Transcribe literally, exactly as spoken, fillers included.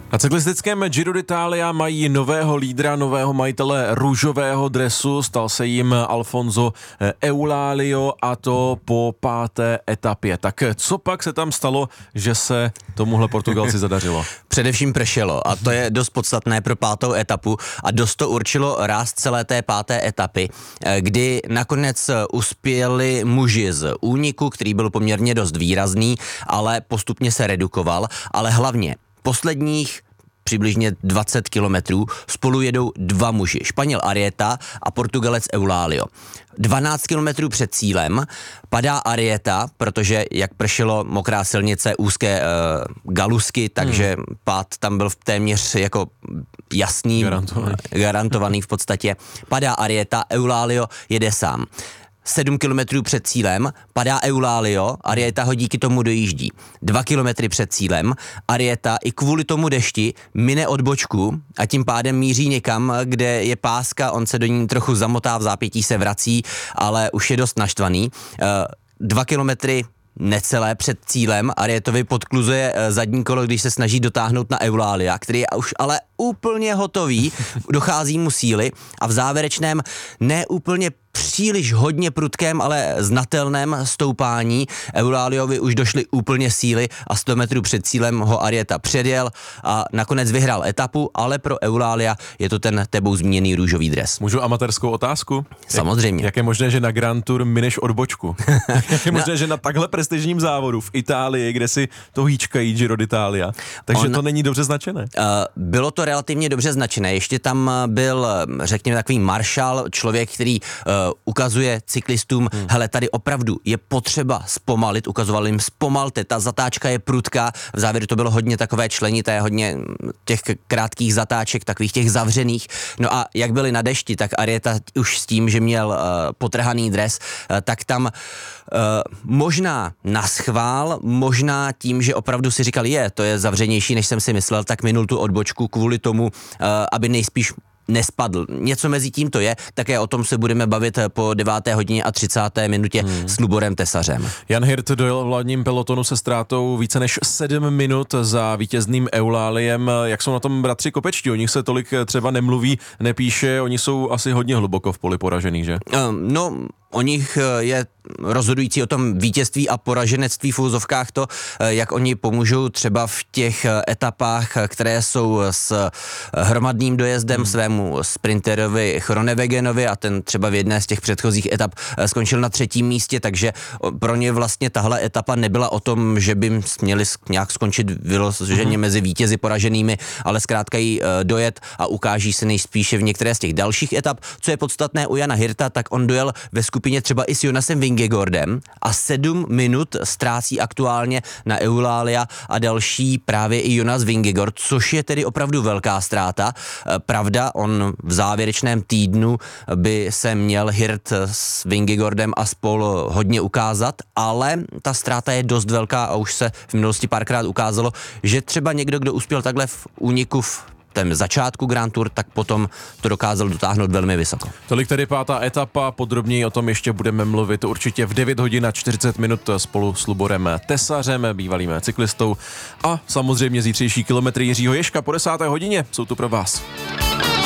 Na cyklistickém Giro d'Italia mají nového lídra, nového majitele růžového dresu, stal se jim Alfonso Eulalio, a to po páté etapě. Tak co pak se tam stalo, že se tomuhle Portugalci zadařilo? Především pršelo a to je dost podstatné pro pátou etapu a dost to určilo ráz celé té páté etapy, kdy nakonec uspěli muži z úniku, který byl poměrně dost výrazný, ale postupně se redukoval, ale hlavně posledních přibližně dvacet kilometrů spolu jedou dva muži, Španěl Arrieta a Portugalec Eulalio. dvanáct kilometrů před cílem padá Arrieta, protože jak pršelo, mokrá silnice, úzké uh, galusky, takže hmm. pád tam byl v téměř jako jasný, garantovaný. garantovaný v podstatě. Padá Arrieta, Eulalio jede sám. Sedm kilometrů před cílem padá Eulalio, Arrieta ho díky tomu dojíždí. Dva kilometry před cílem Arrieta i kvůli tomu dešti mine odbočku a tím pádem míří někam, kde je páska, on se do ní trochu zamotá, v zápětí se vrací, ale už je dost naštvaný. Dva kilometry necelé před cílem Arrietovi podkluzuje zadní kolo, když se snaží dotáhnout na Eulalia, který je už ale úplně hotový, dochází mu síly a v závěrečném ne úplně příliš hodně prudkém, ale znatelném stoupání Eulaliovi už došly úplně síly a sto metrů před cílem ho Arrieta předjel a nakonec vyhrál etapu, ale pro Eulalia je to ten tebou zmíněný růžový dres. Můžu amatérskou otázku? Samozřejmě. Jak, jak je možné, že na Grand Tour mineš odbočku? Jak je možné, na... že na takhle prestižním závodu v Itálii, kde si to hýčkají Giro d'Italia, takže On... to není dobře značené? Uh, bylo to relativně dobře značené. Ještě tam byl, řekněme, takový maršál, člověk, který uh, ukazuje cyklistům, hmm. hele, tady opravdu je potřeba zpomalit, ukazoval jim zpomalte, ta zatáčka je prudká, v závěru to bylo hodně takové členité, hodně těch krátkých zatáček, takových těch zavřených. No a jak byli na dešti, tak Arrieta už s tím, že měl uh, potrhaný dres, uh, tak tam uh, možná naschvál, možná tím, že opravdu si říkal, je, to je zavřenější, než jsem si myslel, tak minul tu odbočku kvůli tomu, uh, aby nejspíš nespadl. Něco mezi tím to je, také o tom se budeme bavit po deváté hodině a třicáté minutě hmm. s Luborem Tesařem. Jan Hirt dojel v hlavním pelotonu se ztrátou více než sedm minut za vítězným Eulaliem. Jak jsou na tom bratři Kopečtí? O nich se tolik třeba nemluví, nepíše, oni jsou asi hodně hluboko v poli poražený, že? Um, no, o nich je rozhodující o tom vítězství a poraženectví v úzovkách to, jak oni pomůžou třeba v těch etapách, které jsou s hromadným dojezdem hmm. svému sprinterovi Chronewegenovi a ten třeba v jedné z těch předchozích etap skončil na třetím místě, takže pro ně vlastně tahle etapa nebyla o tom, že by měli nějak skončit vyloženě hmm. mezi vítězi poraženými, ale zkrátka jí dojet a ukáží se nejspíše v některé z těch dalších etap. Co je podstatné u Jana Hirta, tak on dojel ve skupině třeba i s Jonasem Vingegaardem a sedm minut ztrácí aktuálně na Eulalia a další právě i Jonas Vingegaard, což je tedy opravdu velká ztráta. Pravda, on v závěrečném týdnu by se měl Hirt s Vingegaardem a spol hodně ukázat, ale ta ztráta je dost velká a už se v minulosti párkrát ukázalo, že třeba někdo, kdo uspěl takhle v úniku v tém začátku Grand Tour, tak potom to dokázal dotáhnout velmi vysoko. Tolik tedy pátá etapa, podrobněji o tom ještě budeme mluvit určitě v devět hodin a čtyřicet minut spolu s Luborem Tesařem, bývalým cyklistou, a samozřejmě zítřejší kilometry Jiřího Ježka po desáté hodině jsou tu pro vás.